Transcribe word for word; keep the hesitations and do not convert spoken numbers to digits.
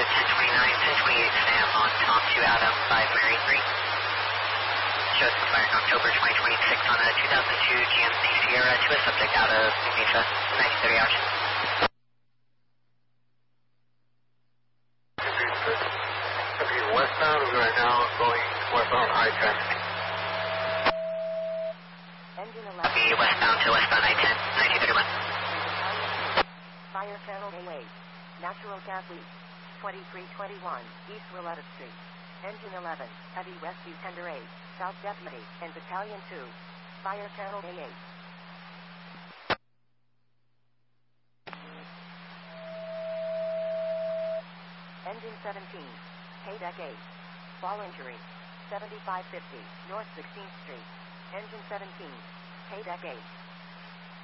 ten twenty-nine, ten twenty-eight Sam on Tom two Adam five Mary three. Shows some fire in October twenty twenty-six on a two thousand two G M C Sierra to a subject out of New Mesa, nineteen thirty hours. Westbound, we're right now going westbound I ten. Engine eleven. Copy westbound to westbound I ten, nineteen thirty-one. Fire channel A eight. Natural gas leak. twenty-three twenty-one East Willetta Street. Engine eleven. Heavy rescue tender eight. South Deputy and Battalion two. Fire channel A eight. Engine seventeen. K-Deck eight. Fall injury. seventy-five fifty North sixteenth Street. Engine seventeen. K-Deck eight.